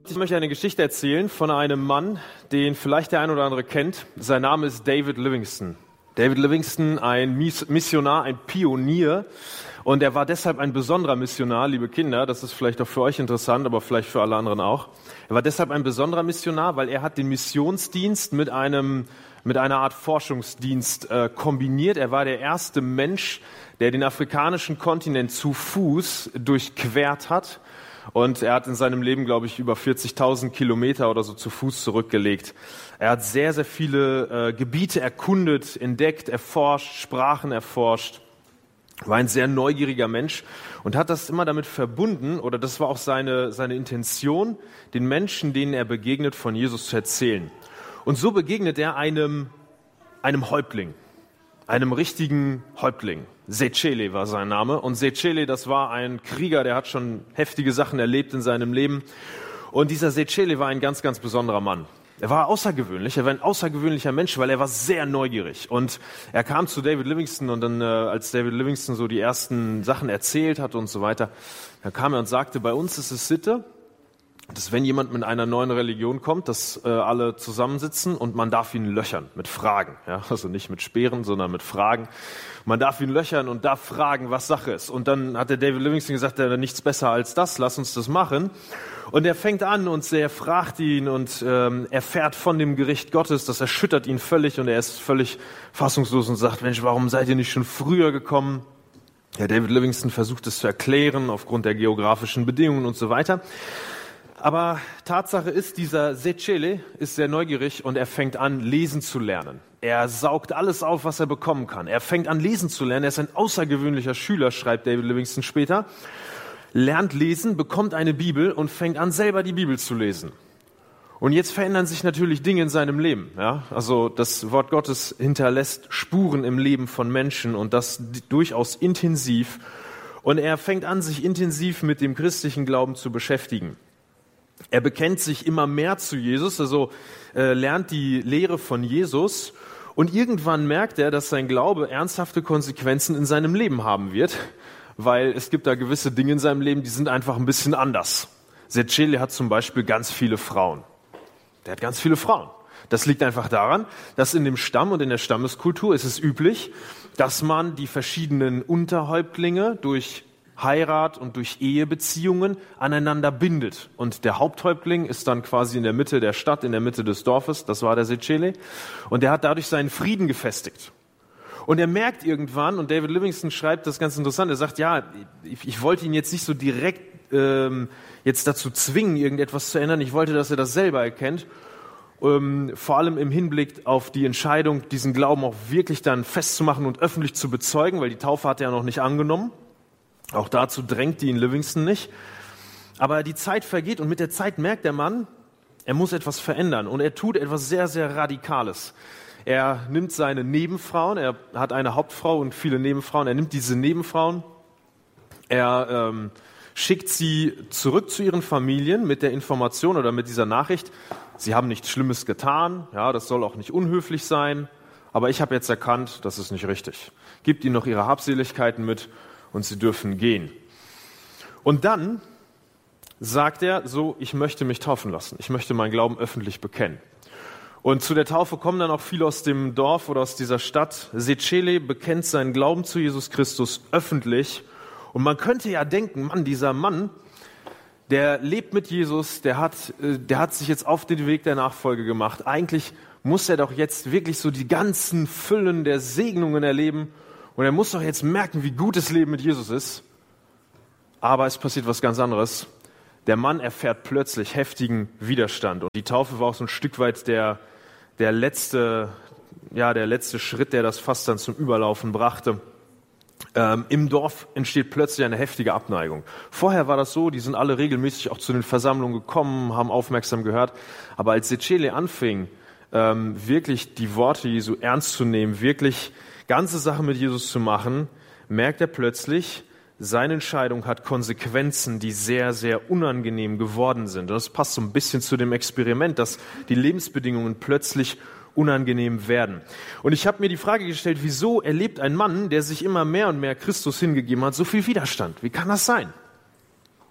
Ich möchte eine Geschichte erzählen von einem Mann, den vielleicht der ein oder andere kennt. Sein Name ist David Livingstone. David Livingstone, ein Missionar, ein Pionier. Und er war deshalb ein besonderer Missionar, liebe Kinder. Das ist vielleicht auch für euch interessant, aber vielleicht für alle anderen auch. Er war deshalb ein besonderer Missionar, weil er hat den Missionsdienst mit einer Art Forschungsdienst kombiniert. Er war der erste Mensch, der den afrikanischen Kontinent zu Fuß durchquert hat. Und er hat in seinem Leben, glaube ich, über 40.000 Kilometer oder so zu Fuß zurückgelegt. Er hat sehr, sehr viele Gebiete erkundet, entdeckt, erforscht, Sprachen erforscht. War ein sehr neugieriger Mensch und hat das immer damit verbunden, oder das war auch seine Intention, den Menschen, denen er begegnet, von Jesus zu erzählen. Und so begegnet er einem Häuptling, einem richtigen Häuptling. Sechele war sein Name. Und Sechele, das war ein Krieger, der hat schon heftige Sachen erlebt in seinem Leben. Und dieser Sechele war ein ganz, ganz besonderer Mann. Er war außergewöhnlich, er war ein außergewöhnlicher Mensch, weil er war sehr neugierig. Und er kam zu David Livingstone und dann, als David Livingstone so die ersten Sachen erzählt hat und so weiter, dann kam er und sagte, bei uns ist es Sitte, dass wenn jemand mit einer neuen Religion kommt, dass alle zusammensitzen und man darf ihn löchern mit Fragen. Ja? Also nicht mit Speeren, sondern mit Fragen. Man darf ihn löchern und darf fragen, was Sache ist. Und dann hat der David Livingstone gesagt, er hat nichts besser als das, lass uns das machen. Und er fängt an und er fragt ihn und erfährt von dem Gericht Gottes, das erschüttert ihn völlig und er ist völlig fassungslos und sagt, Mensch, warum seid ihr nicht schon früher gekommen? Ja, David Livingstone versucht es zu erklären aufgrund der geografischen Bedingungen und so weiter. Aber Tatsache ist, dieser Sechele ist sehr neugierig und er fängt an, lesen zu lernen. Er saugt alles auf, was er bekommen kann. Er fängt an, lesen zu lernen. Er ist ein außergewöhnlicher Schüler, schreibt David Livingstone später. Lernt lesen, bekommt eine Bibel und fängt an, selber die Bibel zu lesen. Und jetzt verändern sich natürlich Dinge in seinem Leben. Ja? Also das Wort Gottes hinterlässt Spuren im Leben von Menschen und das durchaus intensiv. Und er fängt an, sich intensiv mit dem christlichen Glauben zu beschäftigen. Er bekennt sich immer mehr zu Jesus, also lernt die Lehre von Jesus und irgendwann merkt er, dass sein Glaube ernsthafte Konsequenzen in seinem Leben haben wird, weil es gibt da gewisse Dinge in seinem Leben, die sind einfach ein bisschen anders. Sechele hat zum Beispiel ganz viele Frauen. Der hat ganz viele Frauen. Das liegt einfach daran, dass in dem Stamm und in der Stammeskultur ist es üblich, dass man die verschiedenen Unterhäuptlinge durch Heirat und durch Ehebeziehungen aneinander bindet. Und der Haupthäuptling ist dann quasi in der Mitte der Stadt, in der Mitte des Dorfes, das war der Sechele, und der hat dadurch seinen Frieden gefestigt. Und er merkt irgendwann, und David Livingstone schreibt das ganz interessant, er sagt, ja, ich wollte ihn jetzt nicht so direkt jetzt dazu zwingen, irgendetwas zu ändern, ich wollte, dass er das selber erkennt, vor allem im Hinblick auf die Entscheidung, diesen Glauben auch wirklich dann festzumachen und öffentlich zu bezeugen, weil die Taufe hat er ja noch nicht angenommen. Auch dazu drängt ihn Livingstone nicht. Aber die Zeit vergeht und mit der Zeit merkt der Mann, er muss etwas verändern und er tut etwas sehr, sehr Radikales. Er nimmt seine Nebenfrauen, er hat eine Hauptfrau und viele Nebenfrauen, er nimmt diese Nebenfrauen, er schickt sie zurück zu ihren Familien mit der Information oder mit dieser Nachricht, sie haben nichts Schlimmes getan, ja, das soll auch nicht unhöflich sein, aber ich habe jetzt erkannt, das ist nicht richtig. Gibt ihnen noch ihre Habseligkeiten mit und sie dürfen gehen. Und dann sagt er so, ich möchte mich taufen lassen. Ich möchte meinen Glauben öffentlich bekennen. Und zu der Taufe kommen dann auch viele aus dem Dorf oder aus dieser Stadt. Sechele bekennt seinen Glauben zu Jesus Christus öffentlich. Und man könnte ja denken, Mann, dieser Mann, der lebt mit Jesus, der hat sich jetzt auf den Weg der Nachfolge gemacht. Eigentlich muss er doch jetzt wirklich so die ganzen Füllen der Segnungen erleben. Und er muss doch jetzt merken, wie gut das Leben mit Jesus ist. Aber es passiert was ganz anderes. Der Mann erfährt plötzlich heftigen Widerstand. Und die Taufe war auch so ein Stück weit der letzte Schritt, der das Fass dann zum Überlaufen brachte. Im Dorf entsteht plötzlich eine heftige Abneigung. Vorher war das so, die sind alle regelmäßig auch zu den Versammlungen gekommen, haben aufmerksam gehört. Aber als Sechele anfing, wirklich die Worte Jesu ernst zu nehmen, wirklich ganze Sache mit Jesus zu machen, merkt er plötzlich, seine Entscheidung hat Konsequenzen, die sehr, sehr unangenehm geworden sind. Und das passt so ein bisschen zu dem Experiment, dass die Lebensbedingungen plötzlich unangenehm werden. Und ich habe mir die Frage gestellt, wieso erlebt ein Mann, der sich immer mehr und mehr Christus hingegeben hat, so viel Widerstand? Wie kann das sein?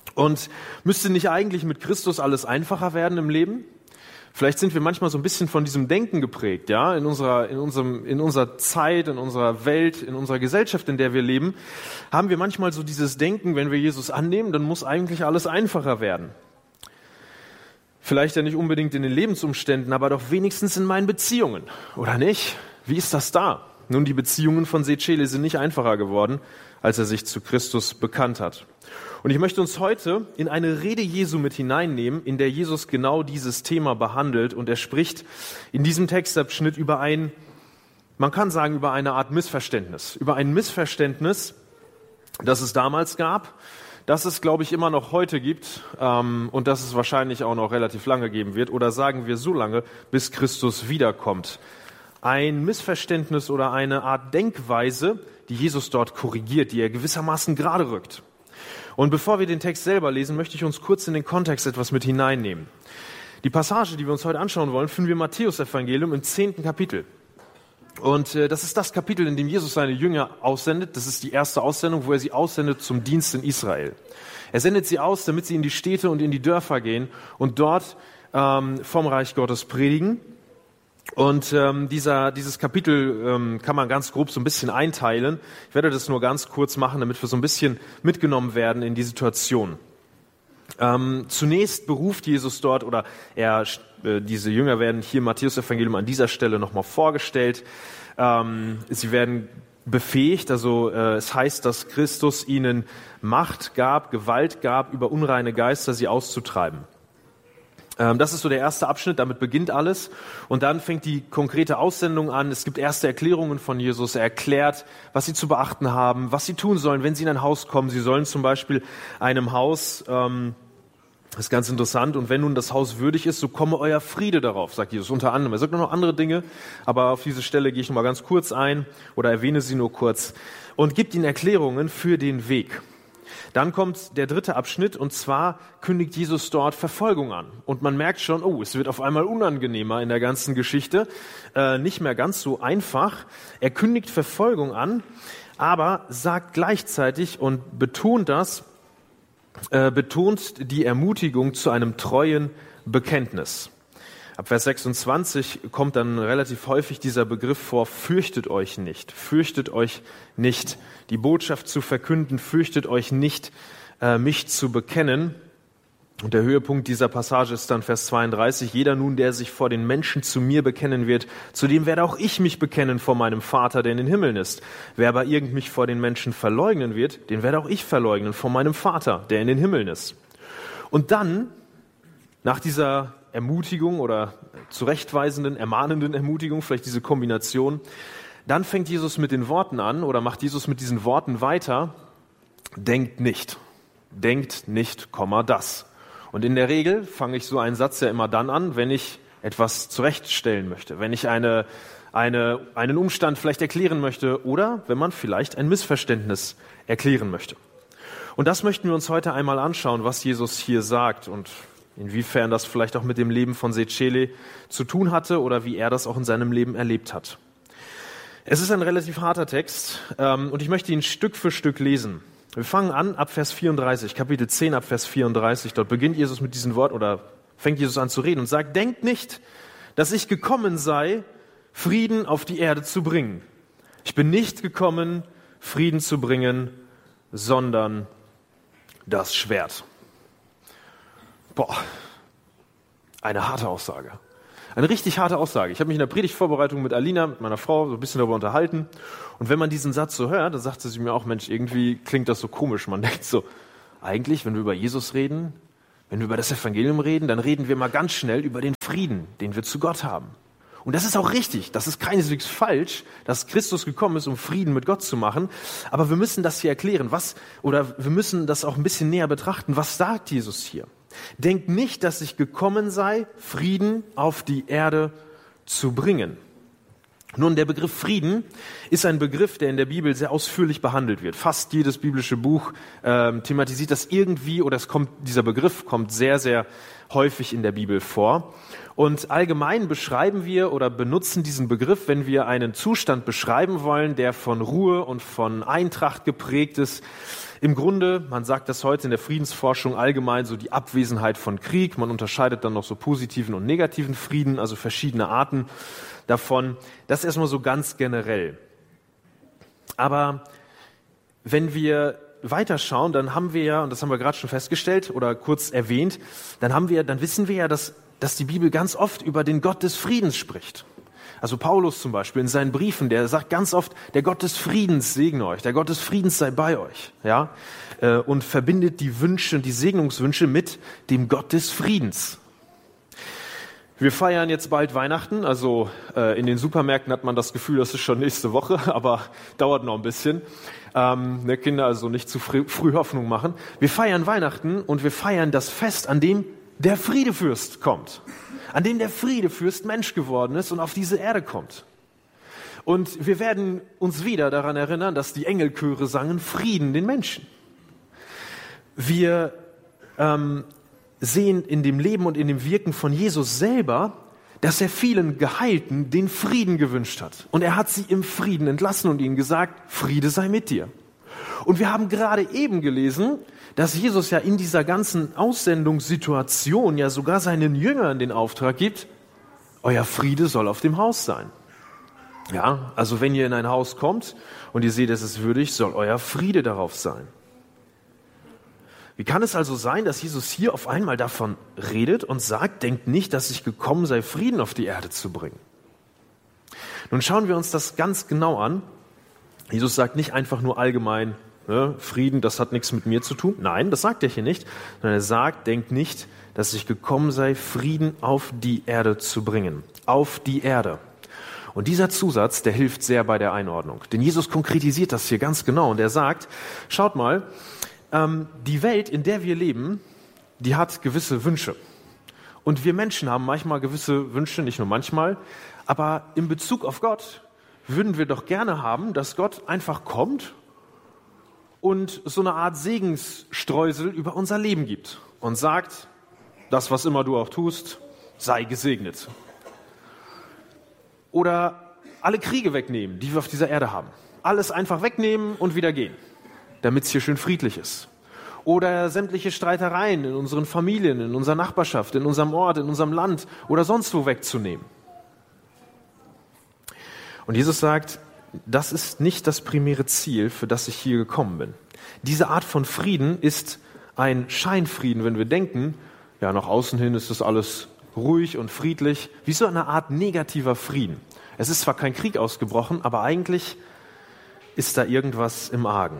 Und müsste nicht eigentlich mit Christus alles einfacher werden im Leben? Vielleicht sind wir manchmal so ein bisschen von diesem Denken geprägt, ja, in unserer Zeit, in unserer Welt, in unserer Gesellschaft, in der wir leben, haben wir manchmal so dieses Denken, wenn wir Jesus annehmen, dann muss eigentlich alles einfacher werden. Vielleicht ja nicht unbedingt in den Lebensumständen, aber doch wenigstens in meinen Beziehungen, oder nicht? Wie ist das da? Nun, die Beziehungen von Secele sind nicht einfacher geworden, als er sich zu Christus bekannt hat. Und ich möchte uns heute in eine Rede Jesu mit hineinnehmen, in der Jesus genau dieses Thema behandelt. Und er spricht in diesem Textabschnitt über man kann sagen, über eine Art Missverständnis. Über ein Missverständnis, das es damals gab, das es, glaube ich, immer noch heute gibt und das es wahrscheinlich auch noch relativ lange geben wird. Oder sagen wir so lange, bis Christus wiederkommt. Ein Missverständnis oder eine Art Denkweise, die Jesus dort korrigiert, die er gewissermaßen gerade rückt. Und bevor wir den Text selber lesen, möchte ich uns kurz in den Kontext etwas mit hineinnehmen. Die Passage, die wir uns heute anschauen wollen, finden wir im Matthäus-Evangelium im 10. Kapitel. Und das ist das Kapitel, in dem Jesus seine Jünger aussendet. Das ist die erste Aussendung, wo er sie aussendet zum Dienst in Israel. Er sendet sie aus, damit sie in die Städte und in die Dörfer gehen und dort vom Reich Gottes predigen. Und dieses Kapitel kann man ganz grob so ein bisschen einteilen. Ich werde das nur ganz kurz machen, damit wir so ein bisschen mitgenommen werden in die Situation. Zunächst beruft Jesus dort, oder diese Jünger werden hier im Matthäus-Evangelium an dieser Stelle nochmal vorgestellt. Sie werden befähigt, also es heißt, dass Christus ihnen Macht gab, Gewalt gab, über unreine Geister sie auszutreiben. Das ist so der erste Abschnitt, damit beginnt alles. Und dann fängt die konkrete Aussendung an. Es gibt erste Erklärungen von Jesus. Er erklärt, was sie zu beachten haben, was sie tun sollen, wenn sie in ein Haus kommen. Sie sollen zum Beispiel einem Haus, das ist ganz interessant, und wenn nun das Haus würdig ist, so komme euer Friede darauf, sagt Jesus unter anderem. Er sagt noch andere Dinge, aber auf diese Stelle gehe ich noch mal ganz kurz ein oder erwähne sie nur kurz und gibt ihnen Erklärungen für den Weg. Dann kommt der dritte Abschnitt, und zwar kündigt Jesus dort Verfolgung an. Und man merkt schon, es wird auf einmal unangenehmer in der ganzen Geschichte, nicht mehr ganz so einfach. Er kündigt Verfolgung an, aber sagt gleichzeitig und betont die Ermutigung zu einem treuen Bekenntnis. Ab Vers 26 kommt dann relativ häufig dieser Begriff vor: fürchtet euch nicht, fürchtet euch nicht, die Botschaft zu verkünden, fürchtet euch nicht, mich zu bekennen. Und der Höhepunkt dieser Passage ist dann Vers 32, jeder nun, der sich vor den Menschen zu mir bekennen wird, zu dem werde auch ich mich bekennen vor meinem Vater, der in den Himmeln ist. Wer aber irgend mich vor den Menschen verleugnen wird, den werde auch ich verleugnen vor meinem Vater, der in den Himmeln ist. Und dann, nach dieser Ermutigung oder zurechtweisenden, ermahnenden Ermutigung, vielleicht diese Kombination, dann fängt Jesus mit den Worten an oder macht Jesus mit diesen Worten weiter: denkt nicht, das. Und in der Regel fange ich so einen Satz ja immer dann an, wenn ich etwas zurechtstellen möchte, wenn ich einen Umstand vielleicht erklären möchte oder wenn man vielleicht ein Missverständnis erklären möchte. Und das möchten wir uns heute einmal anschauen, was Jesus hier sagt und inwiefern das vielleicht auch mit dem Leben von Secele zu tun hatte oder wie er das auch in seinem Leben erlebt hat. Es ist ein relativ harter Text und ich möchte ihn Stück für Stück lesen. Wir fangen an ab Vers 34, Kapitel 10 ab Vers 34. Dort beginnt Jesus mit diesem Wort oder fängt Jesus an zu reden und sagt: denkt nicht, dass ich gekommen sei, Frieden auf die Erde zu bringen. Ich bin nicht gekommen, Frieden zu bringen, sondern das Schwert. Eine harte Aussage. Eine richtig harte Aussage. Ich habe mich in der Predigtvorbereitung mit Alina, mit meiner Frau, so ein bisschen darüber unterhalten. Und wenn man diesen Satz so hört, dann sagt sie mir auch: Mensch, irgendwie klingt das so komisch. Man denkt so, eigentlich, wenn wir über Jesus reden, wenn wir über das Evangelium reden, dann reden wir mal ganz schnell über den Frieden, den wir zu Gott haben. Und das ist auch richtig. Das ist keineswegs falsch, dass Christus gekommen ist, um Frieden mit Gott zu machen. Aber wir müssen das hier erklären. Wir müssen das auch ein bisschen näher betrachten. Was sagt Jesus hier? Denkt nicht, dass ich gekommen sei, Frieden auf die Erde zu bringen. Nun, der Begriff Frieden ist ein Begriff, der in der Bibel sehr ausführlich behandelt wird. Fast jedes biblische Buch thematisiert das irgendwie, oder dieser Begriff kommt sehr, sehr häufig in der Bibel vor. Und allgemein beschreiben wir oder benutzen diesen Begriff, wenn wir einen Zustand beschreiben wollen, der von Ruhe und von Eintracht geprägt ist, Im Grunde, man sagt das heute in der Friedensforschung allgemein, so die Abwesenheit von Krieg. Man unterscheidet dann noch so positiven und negativen Frieden, also verschiedene Arten davon. Das erstmal so ganz generell. Aber wenn wir weiterschauen, dann haben wir ja, und das haben wir gerade schon festgestellt oder kurz erwähnt, dann wissen wir ja, dass die Bibel ganz oft über den Gott des Friedens spricht. Also Paulus zum Beispiel in seinen Briefen, der sagt ganz oft, der Gott des Friedens segne euch, der Gott des Friedens sei bei euch, ja, und verbindet die Wünsche, die Segnungswünsche mit dem Gott des Friedens. Wir feiern jetzt bald Weihnachten, also in den Supermärkten hat man das Gefühl, das ist schon nächste Woche, aber dauert noch ein bisschen. Kinder also nicht zu früh Hoffnung machen. Wir feiern Weihnachten und wir feiern das Fest, an dem der Friedefürst kommt. An dem der Friedefürst Mensch geworden ist und auf diese Erde kommt. Und wir werden uns wieder daran erinnern, dass die Engelchöre sangen Frieden den Menschen. Wir sehen in dem Leben und in dem Wirken von Jesus selber, dass er vielen Geheilten den Frieden gewünscht hat. Und er hat sie im Frieden entlassen und ihnen gesagt, Friede sei mit dir. Und wir haben gerade eben gelesen, dass Jesus ja in dieser ganzen Aussendungssituation ja sogar seinen Jüngern den Auftrag gibt, euer Friede soll auf dem Haus sein. Ja, also wenn ihr in ein Haus kommt und ihr seht, es ist würdig, soll euer Friede darauf sein. Wie kann es also sein, dass Jesus hier auf einmal davon redet und sagt, denkt nicht, dass ich gekommen sei, Frieden auf die Erde zu bringen? Nun schauen wir uns das ganz genau an. Jesus sagt nicht einfach nur allgemein, Frieden, das hat nichts mit mir zu tun. Nein, das sagt er hier nicht, sondern er sagt, denkt nicht, dass ich gekommen sei, Frieden auf die Erde zu bringen. Auf die Erde. Und dieser Zusatz, der hilft sehr bei der Einordnung. Denn Jesus konkretisiert das hier ganz genau und er sagt, schaut mal, die Welt, in der wir leben, die hat gewisse Wünsche. Und wir Menschen haben manchmal gewisse Wünsche, nicht nur manchmal, aber in Bezug auf Gott würden wir doch gerne haben, dass Gott einfach kommt und so eine Art Segensstreusel über unser Leben gibt und sagt, das, was immer du auch tust, sei gesegnet. Oder alle Kriege wegnehmen, die wir auf dieser Erde haben. Alles einfach wegnehmen und wieder gehen, damit es hier schön friedlich ist. Oder sämtliche Streitereien in unseren Familien, in unserer Nachbarschaft, in unserem Ort, in unserem Land oder sonst wo wegzunehmen. Und Jesus sagt, das ist nicht das primäre Ziel, für das ich hier gekommen bin. Diese Art von Frieden ist ein Scheinfrieden, wenn wir denken, ja, nach außen hin ist das alles ruhig und friedlich, wie so eine Art negativer Frieden. Es ist zwar kein Krieg ausgebrochen, aber eigentlich ist da irgendwas im Argen.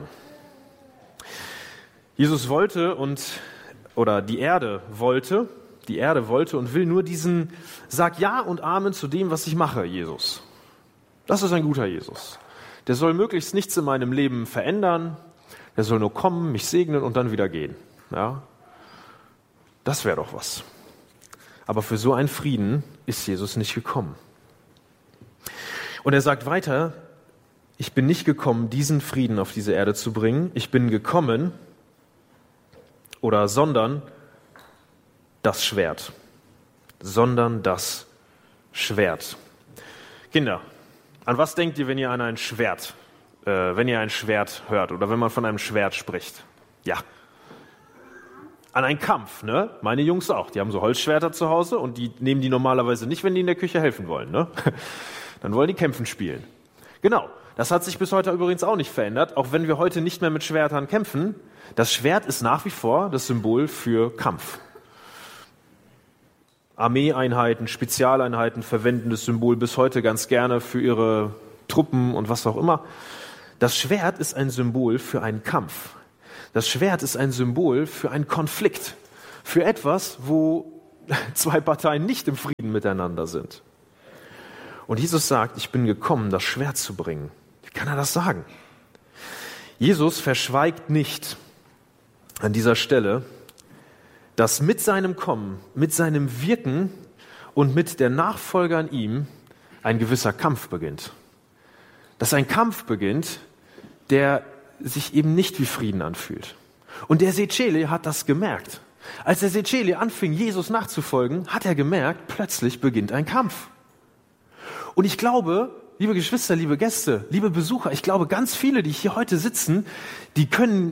Jesus wollte die Erde wollte und will nur diesen, sag Ja und Amen zu dem, was ich mache, Jesus. Das ist ein guter Jesus. Der soll möglichst nichts in meinem Leben verändern. Der soll nur kommen, mich segnen und dann wieder gehen. Ja? Das wäre doch was. Aber für so einen Frieden ist Jesus nicht gekommen. Und er sagt weiter, ich bin nicht gekommen, diesen Frieden auf diese Erde zu bringen. Ich bin gekommen, sondern das Schwert. Sondern das Schwert. Kinder, an was denkt ihr, wenn ihr ein Schwert hört oder wenn man von einem Schwert spricht? Ja. An einen Kampf, ne? Meine Jungs auch. Die haben so Holzschwerter zu Hause und die nehmen die normalerweise nicht, wenn die in der Küche helfen wollen, ne? Dann wollen die kämpfen spielen. Genau. Das hat sich bis heute übrigens auch nicht verändert, auch wenn wir heute nicht mehr mit Schwertern kämpfen. Das Schwert ist nach wie vor das Symbol für Kampf. Armeeeinheiten, Spezialeinheiten verwenden das Symbol bis heute ganz gerne für ihre Truppen und was auch immer. Das Schwert ist ein Symbol für einen Kampf. Das Schwert ist ein Symbol für einen Konflikt, für etwas, wo zwei Parteien nicht im Frieden miteinander sind. Und Jesus sagt, ich bin gekommen, das Schwert zu bringen. Wie kann er das sagen? Jesus verschweigt nicht an dieser Stelle, dass mit seinem Kommen, mit seinem Wirken und mit der Nachfolge an ihm ein gewisser Kampf beginnt. Dass ein Kampf beginnt, der sich eben nicht wie Frieden anfühlt. Und der Secele hat das gemerkt. Als der Secele anfing, Jesus nachzufolgen, hat er gemerkt, plötzlich beginnt ein Kampf. Und ich glaube, liebe Geschwister, liebe Gäste, liebe Besucher, ich glaube, ganz viele, die hier heute sitzen, die können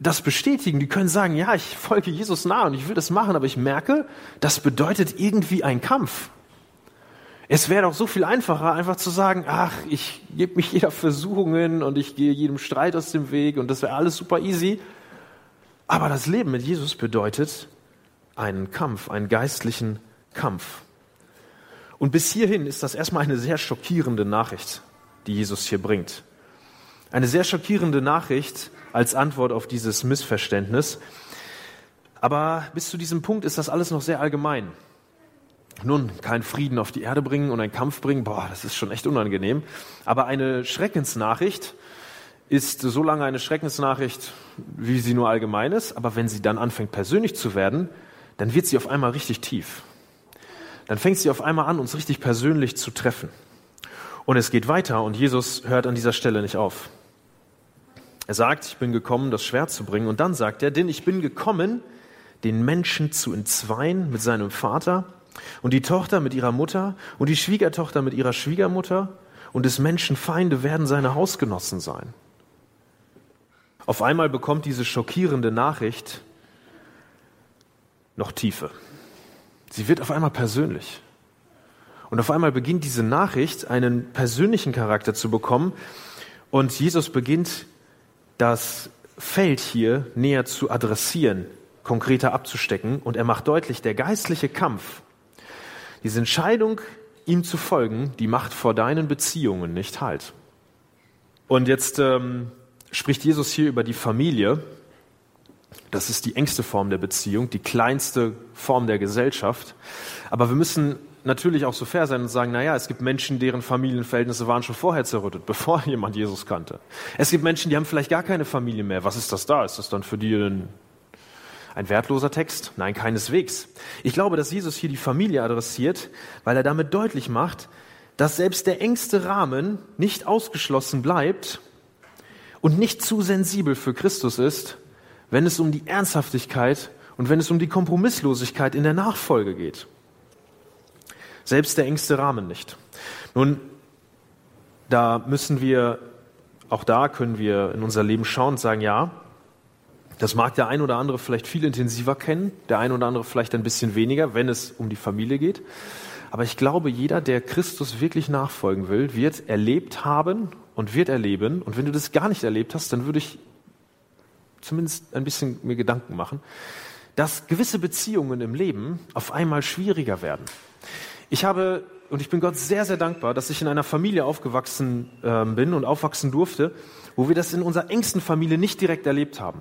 das bestätigen, die können sagen, ja, ich folge Jesus nach und ich will das machen, aber ich merke, das bedeutet irgendwie einen Kampf. Es wäre doch so viel einfacher, einfach zu sagen, ach, ich gebe mich jeder Versuchungen und ich gehe jedem Streit aus dem Weg und das wäre alles super easy. Aber das Leben mit Jesus bedeutet einen Kampf, einen geistlichen Kampf. Und bis hierhin ist das erstmal eine sehr schockierende Nachricht, die Jesus hier bringt. Eine sehr schockierende Nachricht als Antwort auf dieses Missverständnis. Aber bis zu diesem Punkt ist das alles noch sehr allgemein. Nun, kein Frieden auf die Erde bringen und einen Kampf bringen, das ist schon echt unangenehm. Aber eine Schreckensnachricht ist so lange eine Schreckensnachricht, wie sie nur allgemein ist. Aber wenn sie dann anfängt, persönlich zu werden, dann wird sie auf einmal richtig tief. Dann fängt sie auf einmal an, uns richtig persönlich zu treffen. Und es geht weiter und Jesus hört an dieser Stelle nicht auf. Er sagt, ich bin gekommen, das Schwert zu bringen. Und dann sagt er, denn ich bin gekommen, den Menschen zu entzweien mit seinem Vater und die Tochter mit ihrer Mutter und die Schwiegertochter mit ihrer Schwiegermutter und des Menschen Feinde werden seine Hausgenossen sein. Auf einmal bekommt diese schockierende Nachricht noch Tiefe. Sie wird auf einmal persönlich. Und auf einmal beginnt diese Nachricht, einen persönlichen Charakter zu bekommen. Und Jesus beginnt, das Feld hier näher zu adressieren, konkreter abzustecken. Und er macht deutlich, der geistliche Kampf, diese Entscheidung, ihm zu folgen, die macht vor deinen Beziehungen nicht Halt. Und jetzt spricht Jesus hier über die Familie. Das ist die engste Form der Beziehung, die kleinste Form der Gesellschaft. Aber wir müssen natürlich auch so fair sein und sagen, es gibt Menschen, deren Familienverhältnisse waren schon vorher zerrüttet, bevor jemand Jesus kannte. Es gibt Menschen, die haben vielleicht gar keine Familie mehr. Was ist das da? Ist das dann für die ein wertloser Text? Nein, keineswegs. Ich glaube, dass Jesus hier die Familie adressiert, weil er damit deutlich macht, dass selbst der engste Rahmen nicht ausgeschlossen bleibt und nicht zu sensibel für Christus ist, wenn es um die Ernsthaftigkeit und wenn es um die Kompromisslosigkeit in der Nachfolge geht. Selbst der engste Rahmen nicht. Nun, auch da können wir in unser Leben schauen und sagen, ja, das mag der ein oder andere vielleicht viel intensiver kennen, der ein oder andere vielleicht ein bisschen weniger, wenn es um die Familie geht. Aber ich glaube, jeder, der Christus wirklich nachfolgen will, wird erlebt haben und wird erleben. Und wenn du das gar nicht erlebt hast, dann würde ich zumindest ein bisschen mir Gedanken machen, dass gewisse Beziehungen im Leben auf einmal schwieriger werden. Ich bin Gott sehr, sehr dankbar, dass ich in einer Familie aufgewachsen bin und aufwachsen durfte, wo wir das in unserer engsten Familie nicht direkt erlebt haben.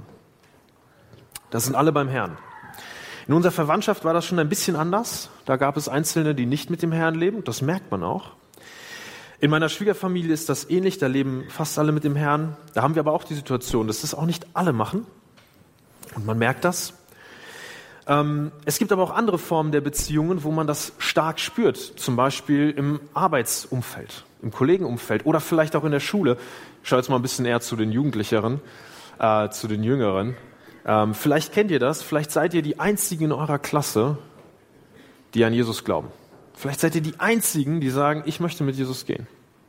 Das sind alle beim Herrn. In unserer Verwandtschaft war das schon ein bisschen anders. Da gab es Einzelne, die nicht mit dem Herrn leben. Das merkt man auch. In meiner Schwiegerfamilie ist das ähnlich. Da leben fast alle mit dem Herrn. Da haben wir aber auch die Situation, dass das auch nicht alle machen. Und man merkt das. Es gibt aber auch andere Formen der Beziehungen, wo man das stark spürt. Zum Beispiel im Arbeitsumfeld, im Kollegenumfeld oder vielleicht auch in der Schule. Ich schaue jetzt mal ein bisschen eher zu den Jugendlicheren, zu den Jüngeren. Vielleicht kennt ihr das, vielleicht seid ihr die Einzigen in eurer Klasse, die an Jesus glauben. Vielleicht seid ihr die Einzigen, die sagen, ich möchte mit Jesus gehen.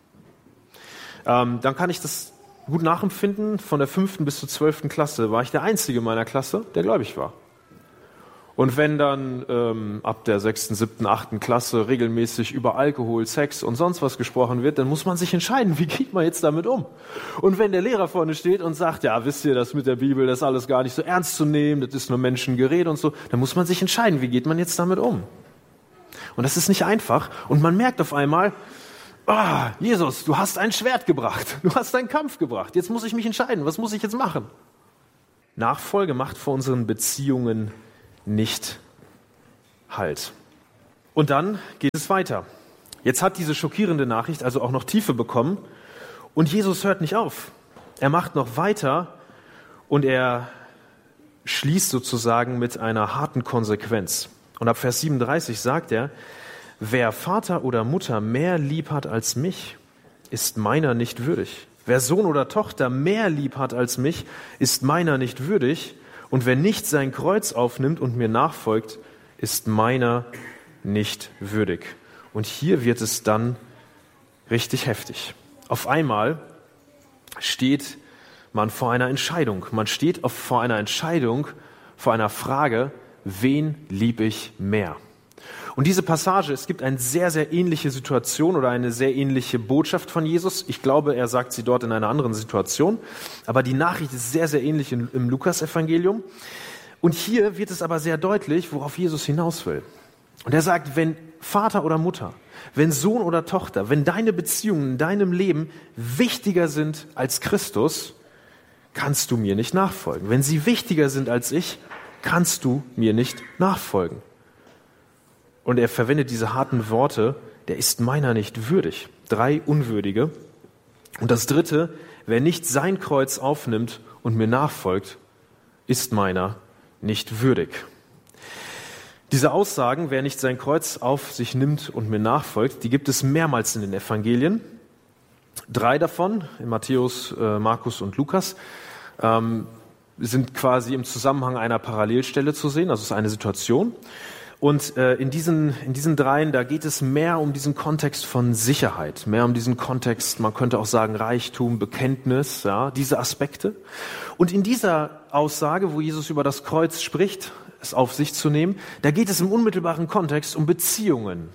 Dann kann ich das gut nachempfinden. Von der 5. bis zur 12. Klasse war ich der Einzige in meiner Klasse, der gläubig war. Und wenn dann ab der 6., 7., 8. Klasse regelmäßig über Alkohol, Sex und sonst was gesprochen wird, dann muss man sich entscheiden, wie geht man jetzt damit um? Und wenn der Lehrer vorne steht und sagt, ja, wisst ihr, das mit der Bibel, das ist alles gar nicht so ernst zu nehmen, das ist nur Menschengerede und so, dann muss man sich entscheiden, wie geht man jetzt damit um? Und das ist nicht einfach. Und man merkt auf einmal, Jesus, du hast ein Schwert gebracht, du hast einen Kampf gebracht, jetzt muss ich mich entscheiden, was muss ich jetzt machen? Nachfolge macht vor unseren Beziehungen nicht Halt. Und dann geht es weiter. Jetzt hat diese schockierende Nachricht also auch noch Tiefe bekommen und Jesus hört nicht auf. Er macht noch weiter und er schließt sozusagen mit einer harten Konsequenz. Und ab Vers 37 sagt er, wer Vater oder Mutter mehr lieb hat als mich, ist meiner nicht würdig. Wer Sohn oder Tochter mehr lieb hat als mich, ist meiner nicht würdig. Und wer nicht sein Kreuz aufnimmt und mir nachfolgt, ist meiner nicht würdig. Und hier wird es dann richtig heftig. Auf einmal steht man vor einer Entscheidung. Man steht vor einer Entscheidung, vor einer Frage, wen liebe ich mehr? Und diese Passage, es gibt eine sehr, sehr ähnliche Situation oder eine sehr ähnliche Botschaft von Jesus. Ich glaube, er sagt sie dort in einer anderen Situation. Aber die Nachricht ist sehr, sehr ähnlich im Lukas-Evangelium. Und hier wird es aber sehr deutlich, worauf Jesus hinaus will. Und er sagt, wenn Vater oder Mutter, wenn Sohn oder Tochter, wenn deine Beziehungen in deinem Leben wichtiger sind als Christus, kannst du mir nicht nachfolgen. Wenn sie wichtiger sind als ich, kannst du mir nicht nachfolgen. Und er verwendet diese harten Worte, der ist meiner nicht würdig. 3 Unwürdige. Und das 3, wer nicht sein Kreuz aufnimmt und mir nachfolgt, ist meiner nicht würdig. Diese Aussagen, wer nicht sein Kreuz auf sich nimmt und mir nachfolgt, die gibt es mehrmals in den Evangelien. 3 davon, in Matthäus, Markus und Lukas, sind quasi im Zusammenhang einer Parallelstelle zu sehen, also es ist eine Situation. Und in diesen 3, da geht es mehr um diesen Kontext von Sicherheit, mehr um diesen Kontext, man könnte auch sagen Reichtum, Bekenntnis, ja, diese Aspekte. Und in dieser Aussage, wo Jesus über das Kreuz spricht, es auf sich zu nehmen, da geht es im unmittelbaren Kontext um Beziehungen.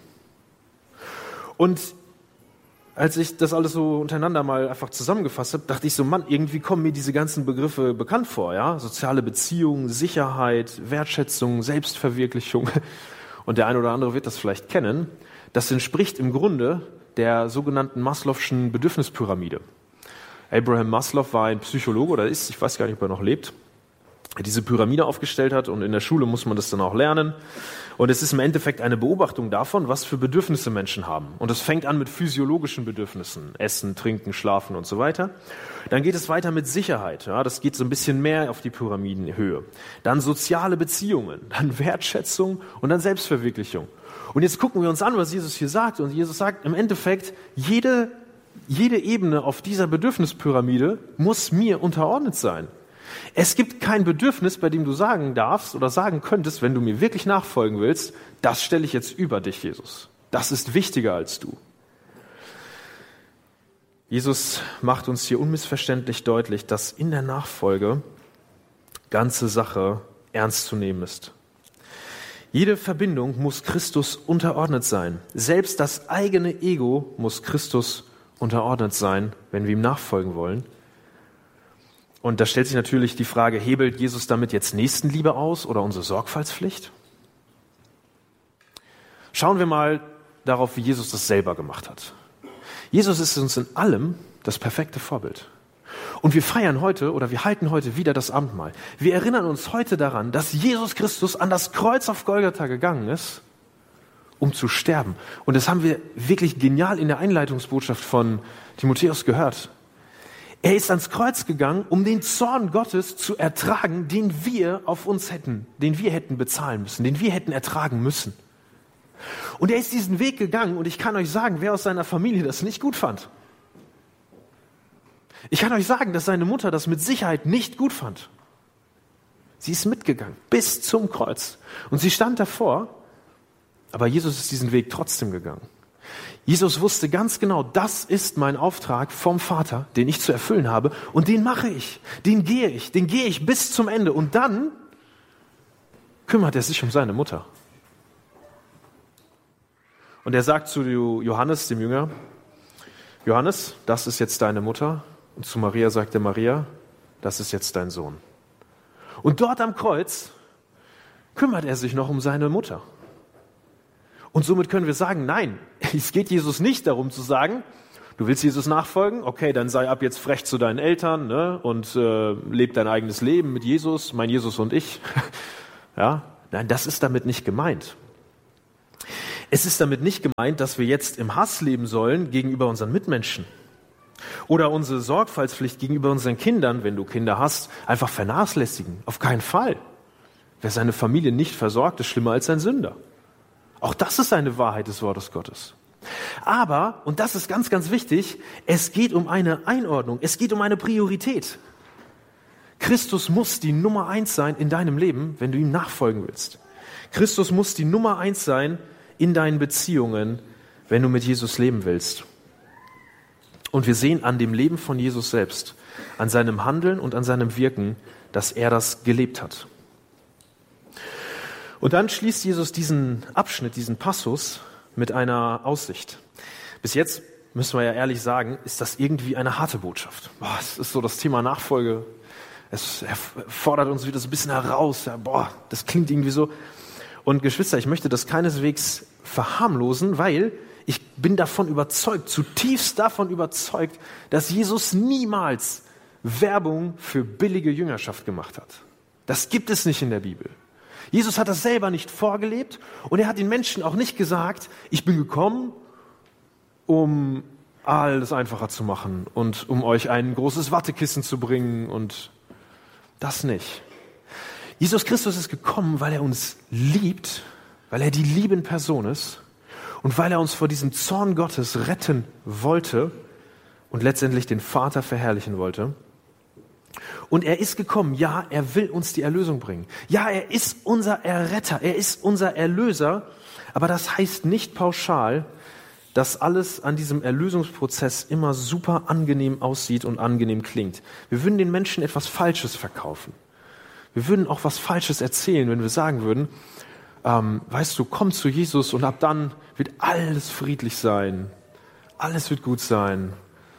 Und als ich das alles so untereinander mal einfach zusammengefasst habe, dachte ich so, Mann, irgendwie kommen mir diese ganzen Begriffe bekannt vor, ja? Soziale Beziehungen, Sicherheit, Wertschätzung, Selbstverwirklichung. Und der eine oder andere wird das vielleicht kennen. Das entspricht im Grunde der sogenannten Maslow'schen Bedürfnispyramide. Abraham Maslow war ein Psychologe oder ist, ich weiß gar nicht, ob er noch lebt, der diese Pyramide aufgestellt hat und in der Schule muss man das dann auch lernen. Und es ist im Endeffekt eine Beobachtung davon, was für Bedürfnisse Menschen haben. Und es fängt an mit physiologischen Bedürfnissen, Essen, Trinken, Schlafen und so weiter. Dann geht es weiter mit Sicherheit, ja, das geht so ein bisschen mehr auf die Pyramidenhöhe. Dann soziale Beziehungen, dann Wertschätzung und dann Selbstverwirklichung. Und jetzt gucken wir uns an, was Jesus hier sagt. Und Jesus sagt im Endeffekt, jede Ebene auf dieser Bedürfnispyramide muss mir unterordnet sein. Es gibt kein Bedürfnis, bei dem du sagen darfst oder sagen könntest, wenn du mir wirklich nachfolgen willst, das stelle ich jetzt über dich, Jesus. Das ist wichtiger als du. Jesus macht uns hier unmissverständlich deutlich, dass in der Nachfolge ganze Sache ernst zu nehmen ist. Jede Verbindung muss Christus unterordnet sein. Selbst das eigene Ego muss Christus unterordnet sein, wenn wir ihm nachfolgen wollen. Und da stellt sich natürlich die Frage, hebelt Jesus damit jetzt Nächstenliebe aus oder unsere Sorgfaltspflicht? Schauen wir mal darauf, wie Jesus das selber gemacht hat. Jesus ist uns in allem das perfekte Vorbild. Und wir feiern heute oder wir halten heute wieder das Abendmahl. Wir erinnern uns heute daran, dass Jesus Christus an das Kreuz auf Golgatha gegangen ist, um zu sterben. Und das haben wir wirklich genial in der Einleitungsbotschaft von Timotheus gehört. Er ist ans Kreuz gegangen, um den Zorn Gottes zu ertragen, den wir hätten bezahlen müssen, den wir hätten ertragen müssen. Und er ist diesen Weg gegangen und ich kann euch sagen, wer aus seiner Familie das nicht gut fand. Ich kann euch sagen, dass seine Mutter das mit Sicherheit nicht gut fand. Sie ist mitgegangen bis zum Kreuz und sie stand davor, aber Jesus ist diesen Weg trotzdem gegangen. Jesus wusste ganz genau, das ist mein Auftrag vom Vater, den ich zu erfüllen habe und den mache ich, den gehe ich bis zum Ende und dann kümmert er sich um seine Mutter. Und er sagt zu Johannes, dem Jünger, Johannes, das ist jetzt deine Mutter. Und zu Maria sagt er, Maria, das ist jetzt dein Sohn. Und dort am Kreuz kümmert er sich noch um seine Mutter. Und somit können wir sagen, nein, es geht Jesus nicht darum zu sagen, du willst Jesus nachfolgen, okay, dann sei ab jetzt frech zu deinen Eltern, ne, und leb dein eigenes Leben mit Jesus, mein Jesus und ich. Ja, nein, das ist damit nicht gemeint. Es ist damit nicht gemeint, dass wir jetzt im Hass leben sollen gegenüber unseren Mitmenschen oder unsere Sorgfaltspflicht gegenüber unseren Kindern, wenn du Kinder hast, einfach vernachlässigen. Auf keinen Fall. Wer seine Familie nicht versorgt, ist schlimmer als ein Sünder. Auch das ist eine Wahrheit des Wortes Gottes. Aber, und das ist ganz, ganz wichtig, es geht um eine Einordnung, es geht um eine Priorität. Christus muss die Nummer 1 sein in deinem Leben, wenn du ihm nachfolgen willst. Christus muss die Nummer 1 sein in deinen Beziehungen, wenn du mit Jesus leben willst. Und wir sehen an dem Leben von Jesus selbst, an seinem Handeln und an seinem Wirken, dass er das gelebt hat. Und dann schließt Jesus diesen Abschnitt, diesen Passus mit einer Aussicht. Bis jetzt, müssen wir ja ehrlich sagen, ist das irgendwie eine harte Botschaft. Es ist so das Thema Nachfolge. Es fordert uns wieder so ein bisschen heraus. Das klingt irgendwie so. Und Geschwister, ich möchte das keineswegs verharmlosen, weil ich bin davon überzeugt, zutiefst davon überzeugt, dass Jesus niemals Werbung für billige Jüngerschaft gemacht hat. Das gibt es nicht in der Bibel. Jesus hat das selber nicht vorgelebt und er hat den Menschen auch nicht gesagt, ich bin gekommen, um alles einfacher zu machen und um euch ein großes Wattekissen zu bringen und das nicht. Jesus Christus ist gekommen, weil er uns liebt, weil er die Liebe in Person ist und weil er uns vor diesem Zorn Gottes retten wollte und letztendlich den Vater verherrlichen wollte. Und er ist gekommen, ja, er will uns die Erlösung bringen. Ja, er ist unser Erretter, er ist unser Erlöser, aber das heißt nicht pauschal, dass alles an diesem Erlösungsprozess immer super angenehm aussieht und angenehm klingt. Wir würden den Menschen etwas Falsches verkaufen. Wir würden auch was Falsches erzählen, wenn wir sagen würden, weißt du, komm zu Jesus und ab dann wird alles friedlich sein. Alles wird gut sein.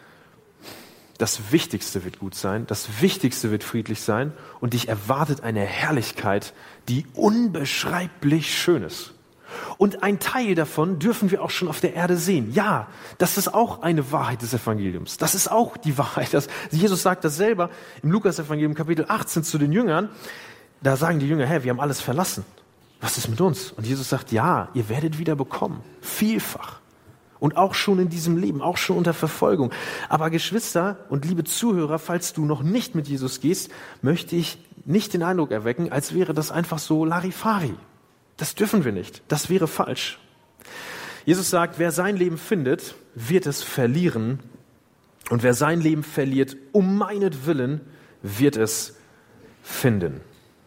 Das Wichtigste wird gut sein, das Wichtigste wird friedlich sein und dich erwartet eine Herrlichkeit, die unbeschreiblich schön ist. Und ein Teil davon dürfen wir auch schon auf der Erde sehen. Ja, das ist auch eine Wahrheit des Evangeliums. Das ist auch die Wahrheit. Jesus sagt das selber im Lukas-Evangelium Kapitel 18 zu den Jüngern. Da sagen die Jünger, wir haben alles verlassen. Was ist mit uns? Und Jesus sagt, ja, ihr werdet wieder bekommen. Vielfach. Und auch schon in diesem Leben, auch schon unter Verfolgung. Aber Geschwister und liebe Zuhörer, falls du noch nicht mit Jesus gehst, möchte ich nicht den Eindruck erwecken, als wäre das einfach so Larifari. Das dürfen wir nicht. Das wäre falsch. Jesus sagt, wer sein Leben findet, wird es verlieren. Und wer sein Leben verliert, um meinetwillen, wird es finden.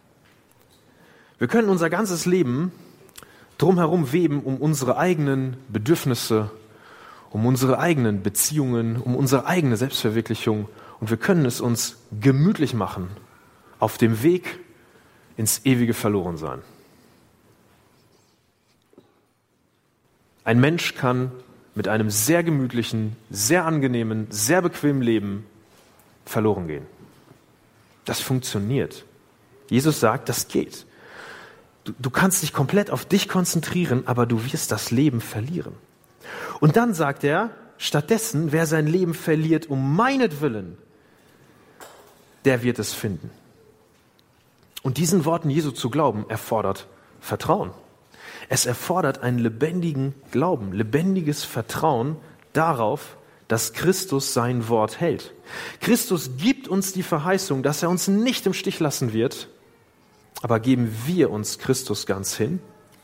Wir können unser ganzes Leben drumherum weben, um unsere eigenen Bedürfnisse, um unsere eigenen Beziehungen, um unsere eigene Selbstverwirklichung. Und wir können es uns gemütlich machen auf dem Weg ins ewige Verlorensein. Ein Mensch kann mit einem sehr gemütlichen, sehr angenehmen, sehr bequemen Leben verloren gehen. Das funktioniert. Jesus sagt, das geht. Du kannst dich komplett auf dich konzentrieren, aber du wirst das Leben verlieren. Und dann sagt er, stattdessen, wer sein Leben verliert um meinetwillen, der wird es finden. Und diesen Worten Jesu zu glauben, erfordert Vertrauen. Es erfordert einen lebendigen Glauben, lebendiges Vertrauen darauf, dass Christus sein Wort hält. Christus gibt uns die Verheißung, dass er uns nicht im Stich lassen wird, aber geben wir uns Christus ganz hin?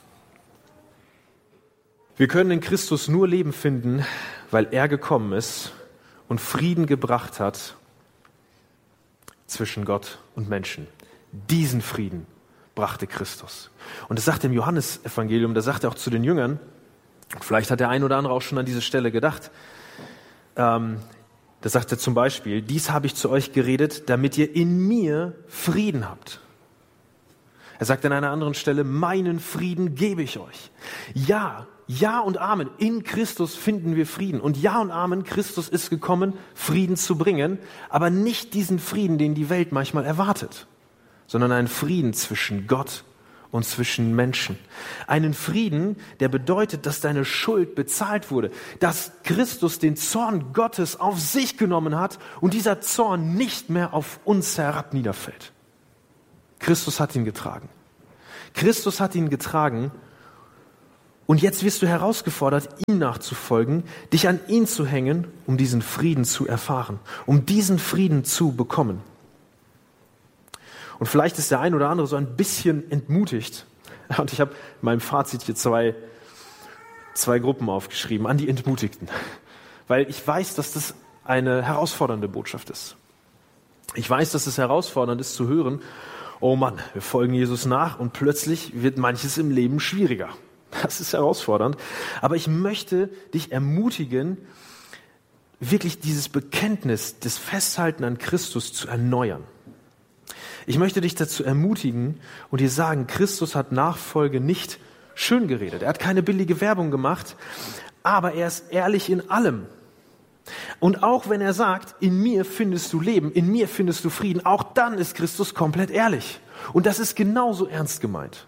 Wir können in Christus nur Leben finden, weil er gekommen ist und Frieden gebracht hat zwischen Gott und Menschen. Diesen Frieden brachte Christus. Und das sagt er im Johannesevangelium, da sagt er auch zu den Jüngern, vielleicht hat der ein oder andere auch schon an diese Stelle gedacht, da sagt er zum Beispiel, dies habe ich zu euch geredet, damit ihr in mir Frieden habt. Er sagt an einer anderen Stelle, meinen Frieden gebe ich euch. Ja, ja und Amen. In Christus finden wir Frieden. Und ja und Amen, Christus ist gekommen, Frieden zu bringen, aber nicht diesen Frieden, den die Welt manchmal erwartet, sondern einen Frieden zwischen Gott und zwischen Menschen. Einen Frieden, der bedeutet, dass deine Schuld bezahlt wurde, dass Christus den Zorn Gottes auf sich genommen hat und dieser Zorn nicht mehr auf uns herab niederfällt. Christus hat ihn getragen. Christus hat ihn getragen und jetzt wirst du herausgefordert, ihm nachzufolgen, dich an ihn zu hängen, um diesen Frieden zu erfahren, um diesen Frieden zu bekommen. Und vielleicht ist der ein oder andere so ein bisschen entmutigt. Und ich habe in meinem Fazit hier zwei Gruppen aufgeschrieben, an die Entmutigten. Weil ich weiß, dass das eine herausfordernde Botschaft ist. Ich weiß, dass es herausfordernd ist zu hören, oh Mann, wir folgen Jesus nach und plötzlich wird manches im Leben schwieriger. Das ist herausfordernd. Aber ich möchte dich ermutigen, wirklich dieses Bekenntnis, das Festhalten an Christus zu erneuern. Ich möchte dich dazu ermutigen und dir sagen, Christus hat Nachfolge nicht schön geredet. Er hat keine billige Werbung gemacht, aber er ist ehrlich in allem. Und auch wenn er sagt, in mir findest du Leben, in mir findest du Frieden, auch dann ist Christus komplett ehrlich. Und das ist genauso ernst gemeint.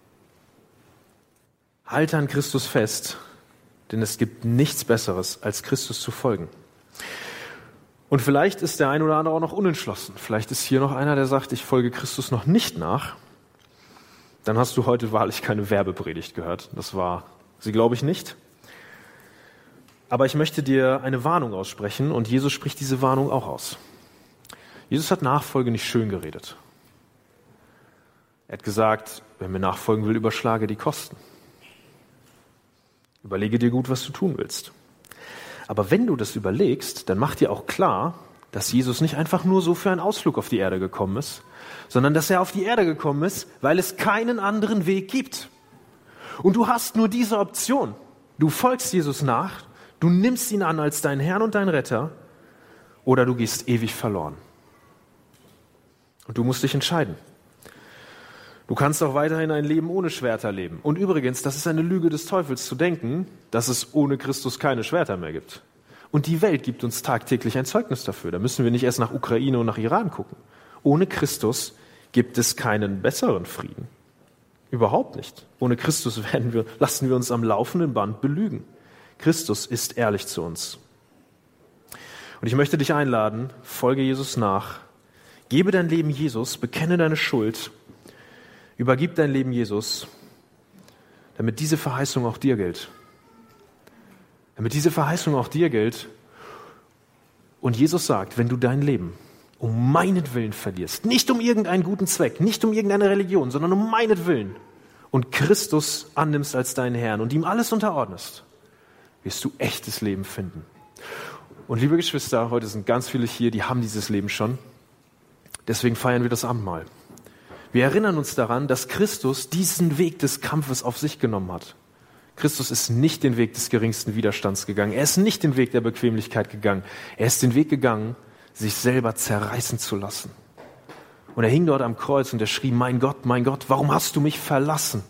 Halte an Christus fest, denn es gibt nichts Besseres, als Christus zu folgen. Und vielleicht ist der ein oder andere auch noch unentschlossen. Vielleicht ist hier noch einer, der sagt, ich folge Christus noch nicht nach. Dann hast du heute wahrlich keine Werbepredigt gehört. Das war sie, glaube ich, nicht. Aber ich möchte dir eine Warnung aussprechen und Jesus spricht diese Warnung auch aus. Jesus hat Nachfolge nicht schön geredet. Er hat gesagt, wer mir nachfolgen will, überschlage die Kosten. Überlege dir gut, was du tun willst. Aber wenn du das überlegst, dann mach dir auch klar, dass Jesus nicht einfach nur so für einen Ausflug auf die Erde gekommen ist, sondern dass er auf die Erde gekommen ist, weil es keinen anderen Weg gibt. Und du hast nur diese Option. Du folgst Jesus nach, du nimmst ihn an als deinen Herrn und deinen Retter, oder du gehst ewig verloren. Und du musst dich entscheiden. Du kannst auch weiterhin ein Leben ohne Schwerter leben. Und übrigens, das ist eine Lüge des Teufels zu denken, dass es ohne Christus keine Schwerter mehr gibt. Und die Welt gibt uns tagtäglich ein Zeugnis dafür. Da müssen wir nicht erst nach Ukraine und nach Iran gucken. Ohne Christus gibt es keinen besseren Frieden. Überhaupt nicht. Ohne Christus lassen wir uns am laufenden Band belügen. Christus ist ehrlich zu uns. Und ich möchte dich einladen, folge Jesus nach, gebe dein Leben Jesus, bekenne deine Schuld, übergib dein Leben Jesus, damit diese Verheißung auch dir gilt. Damit diese Verheißung auch dir gilt. Und Jesus sagt, wenn du dein Leben um meinetwillen verlierst, nicht um irgendeinen guten Zweck, nicht um irgendeine Religion, sondern um meinetwillen und Christus annimmst als deinen Herrn und ihm alles unterordnest, wirst du echtes Leben finden. Und liebe Geschwister, heute sind ganz viele hier, die haben dieses Leben schon. Deswegen feiern wir das Abendmahl. Wir erinnern uns daran, dass Christus diesen Weg des Kampfes auf sich genommen hat. Christus ist nicht den Weg des geringsten Widerstands gegangen. Er ist nicht den Weg der Bequemlichkeit gegangen. Er ist den Weg gegangen, sich selber zerreißen zu lassen. Und er hing dort am Kreuz und er schrie, mein Gott, warum hast du mich verlassen?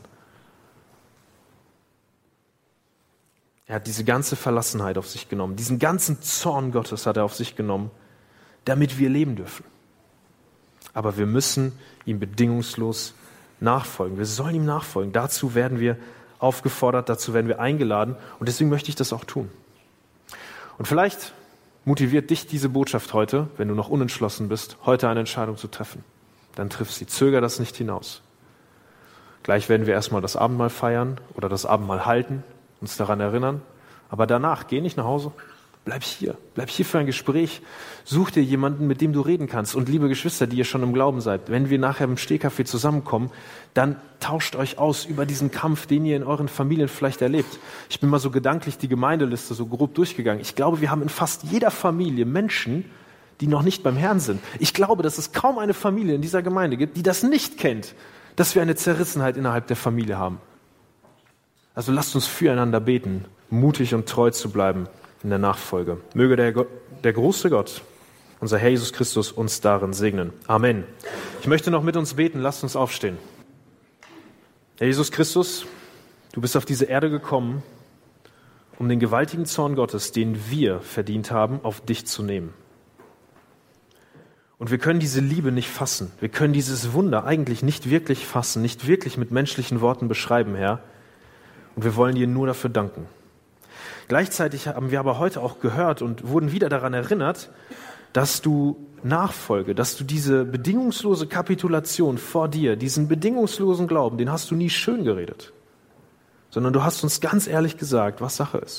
Er hat diese ganze Verlassenheit auf sich genommen. Diesen ganzen Zorn Gottes hat er auf sich genommen, damit wir leben dürfen. Aber wir müssen ihm bedingungslos nachfolgen. Wir sollen ihm nachfolgen. Dazu werden wir aufgefordert, dazu werden wir eingeladen. Und deswegen möchte ich das auch tun. Und vielleicht motiviert dich diese Botschaft heute, wenn du noch unentschlossen bist, heute eine Entscheidung zu treffen. Dann triff sie. Zöger das nicht hinaus. Gleich werden wir erstmal das Abendmahl feiern oder das Abendmahl halten, uns daran erinnern. Aber danach, geh nicht nach Hause. Bleib hier für ein Gespräch, such dir jemanden, mit dem du reden kannst. Und liebe Geschwister, die ihr schon im Glauben seid, wenn wir nachher im Stehkaffee zusammenkommen, dann tauscht euch aus über diesen Kampf, den ihr in euren Familien vielleicht erlebt. Ich bin mal so gedanklich die Gemeindeliste so grob durchgegangen. Ich glaube, wir haben in fast jeder Familie Menschen, die noch nicht beim Herrn sind. Ich glaube, dass es kaum eine Familie in dieser Gemeinde gibt, die das nicht kennt, dass wir eine Zerrissenheit innerhalb der Familie haben. Also lasst uns füreinander beten, mutig und treu zu bleiben in der Nachfolge. Möge der große Gott, unser Herr Jesus Christus, uns darin segnen. Amen. Ich möchte noch mit uns beten. Lasst uns aufstehen. Herr Jesus Christus, du bist auf diese Erde gekommen, um den gewaltigen Zorn Gottes, den wir verdient haben, auf dich zu nehmen. Und wir können diese Liebe nicht fassen. Wir können dieses Wunder eigentlich nicht wirklich fassen, nicht wirklich mit menschlichen Worten beschreiben, Herr. Und wir wollen dir nur dafür danken. Gleichzeitig haben wir aber heute auch gehört und wurden wieder daran erinnert, dass du Nachfolge, dass du diese bedingungslose Kapitulation vor dir, diesen bedingungslosen Glauben, den hast du nie schön geredet, sondern du hast uns ganz ehrlich gesagt, was Sache ist.